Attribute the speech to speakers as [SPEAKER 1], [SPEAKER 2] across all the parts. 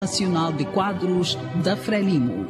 [SPEAKER 1] Nacional de Quadros da Frelimo.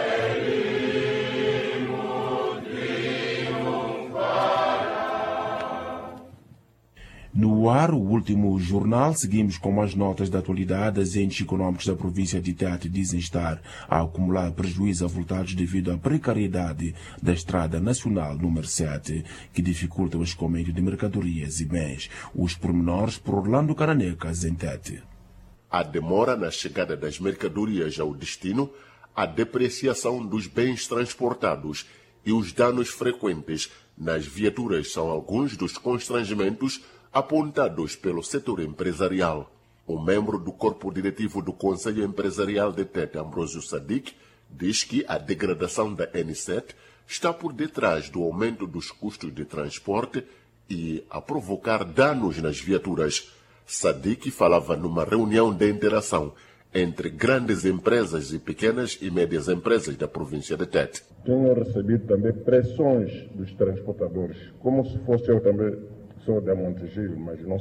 [SPEAKER 2] No ar, o último jornal, seguimos com as notas da atualidade. Os entes econômicos da província de Tete dizem estar a acumular prejuízos avultados devido à precariedade da Estrada Nacional número 7, que dificulta o escoamento de mercadorias e bens. Os pormenores por Orlando Caranecas, em Tete.
[SPEAKER 3] A demora na chegada das mercadorias ao destino, a depreciação dos bens transportados e os danos frequentes nas viaturas são alguns dos constrangimentos apontados pelo setor empresarial. Um membro do corpo diretivo do Conselho Empresarial de Tete, Ambrósio Sadiq, diz que a degradação da N7 está por detrás do aumento dos custos de transporte e a provocar danos nas viaturas. Sadiq falava numa reunião de interação entre grandes empresas e pequenas e médias empresas da província de Tete.
[SPEAKER 4] Tenho recebido também pressões dos transportadores, como se fosse eu também. Sou da Montegiro, mas não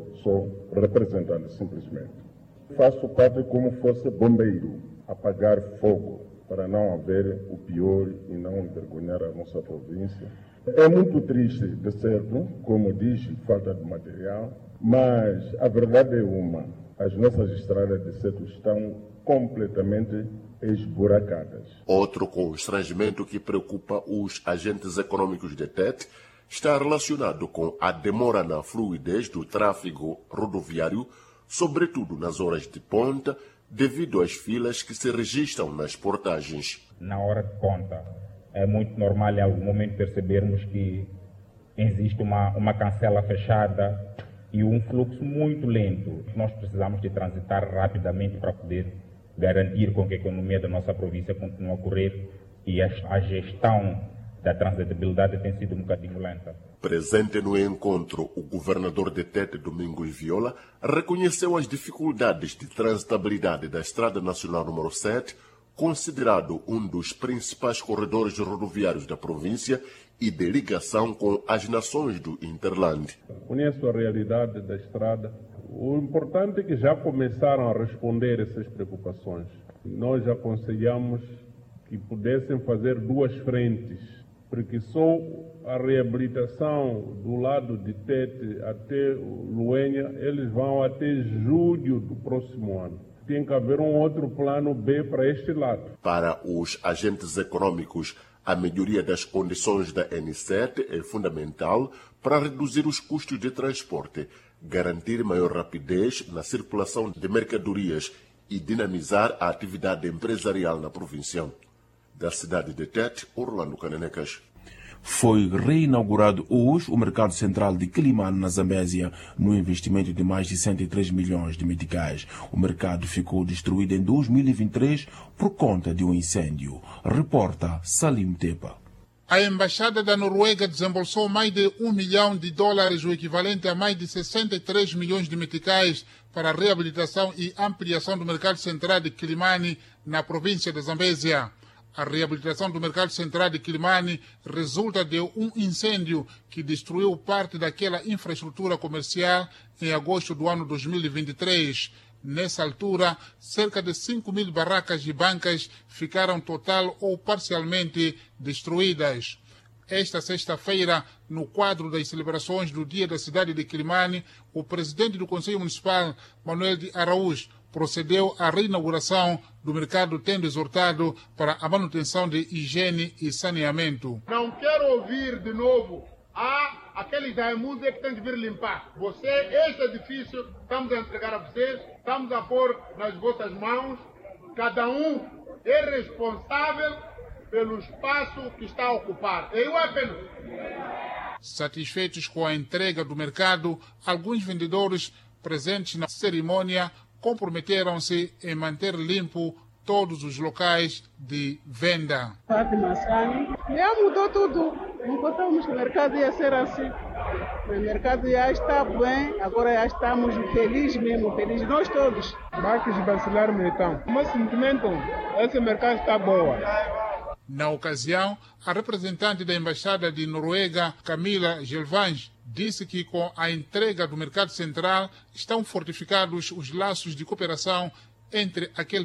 [SPEAKER 4] sou representante simplesmente. Faço parte como fosse bombeiro, apagar fogo, para não haver o pior e não envergonhar a nossa província. É muito triste, de certo, como diz, falta de material, mas a verdade é uma, as nossas estradas de certo estão completamente esburacadas.
[SPEAKER 3] Outro constrangimento que preocupa os agentes econômicos de Tete está relacionado com a demora na fluidez do tráfego rodoviário, sobretudo nas horas de ponta, devido às filas que se registram nas portagens.
[SPEAKER 5] Na hora de ponta, é muito normal em algum momento percebermos que existe uma cancela fechada e um fluxo muito lento. Nós precisamos de transitar rapidamente para poder garantir com que a economia da nossa província continue a correr e a gestão da transitabilidade tem sido um bocadinho lenta.
[SPEAKER 3] Presente no encontro, o governador de Tete, Domingos Viola, reconheceu as dificuldades de transitabilidade da Estrada Nacional número 7, considerado um dos principais corredores rodoviários da província e de ligação com as nações do Interland.
[SPEAKER 4] Conheço a realidade da estrada. O importante é que já começaram a responder essas preocupações. Nós aconselhamos que pudessem fazer duas frentes, porque só a reabilitação do lado de Tete até Luenha, eles vão até julho do próximo ano. Tem que haver um outro plano B para este lado.
[SPEAKER 3] Para os agentes econômicos, a melhoria das condições da N7 é fundamental para reduzir os custos de transporte, garantir maior rapidez na circulação de mercadorias e dinamizar a atividade empresarial na província. Da cidade de Tete, Orlando Caranecas.
[SPEAKER 2] Foi reinaugurado hoje o mercado central de Quilimane, na Zambésia, no investimento de mais de 103 milhões de meticais. O mercado ficou destruído em 2023 por conta de um incêndio. Reporta Salim Tepa.
[SPEAKER 6] A Embaixada da Noruega desembolsou mais de $1 milhão, o equivalente a mais de 63 milhões de meticais, para a reabilitação e ampliação do mercado central de Quilimane, na província da Zambésia. A reabilitação do mercado central de Quilimane resulta de um incêndio que destruiu parte daquela infraestrutura comercial em agosto do ano 2023. Nessa altura, cerca de 5.000 barracas e bancas ficaram total ou parcialmente destruídas. Esta sexta-feira, no quadro das celebrações do Dia da Cidade de Quilimane, o presidente do Conselho Municipal, Manuel de Araújo, procedeu à reinauguração do mercado, tendo exortado para a manutenção de higiene e saneamento.
[SPEAKER 7] Não quero ouvir de novo aqueles da música que tem de vir limpar. Este edifício, estamos a entregar a vocês, estamos a pôr nas vossas mãos. Cada um é responsável pelo espaço que está a ocupar. Eu apenas.
[SPEAKER 6] Satisfeitos com a entrega do mercado, alguns vendedores presentes na cerimônia comprometeram-se em manter limpo todos os locais de venda.
[SPEAKER 8] Já mudou tudo. Não contamos que o mercado ia ser assim. O mercado já está bem, agora já estamos felizes mesmo, felizes nós todos.
[SPEAKER 4] Marcos Bacelar Militão. O meu sentimento, esse mercado está boa.
[SPEAKER 6] Na ocasião, a representante da Embaixada de Noruega, Camila Gelvange, disse que com a entrega do mercado central estão fortificados os laços de cooperação entre aquele